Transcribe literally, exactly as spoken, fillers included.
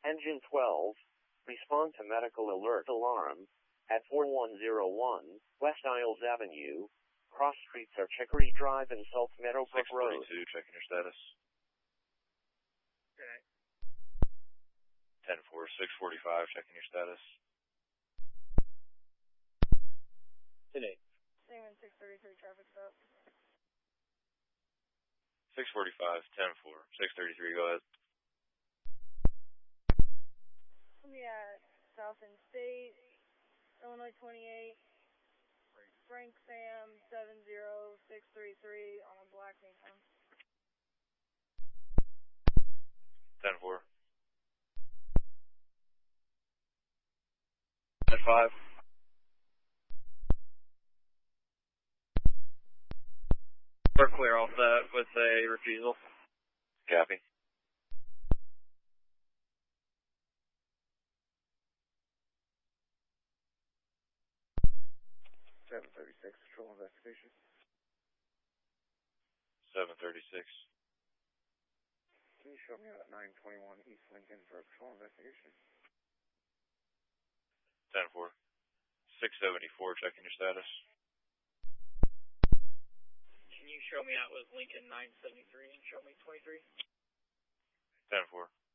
Engine twelve, respond to medical alert alarm at four one zero one West Isles Avenue. Cross streets are Chicory Drive and Salt Meadowbrook Road. six forty-two, checking your status. Okay. ten four, six forty-five, checking your status. ten eight. Same six thirty-three traffic stop. six forty-five, ten four, six thirty-three, go ahead. I'll be at South End State, Illinois twenty-eight, Frank Sam seven zero six three three on a black Nissan. ten four. ten five. We're clear off that with a refusal. Copy. seven thirty-six, patrol investigation. seven thirty-six. Can you show me at nine twenty-one East Lincoln for a patrol investigation? ten four. six seventy-four, checking your status. Can you show me out with Lincoln nine seventy-three and show me twenty-three? ten four.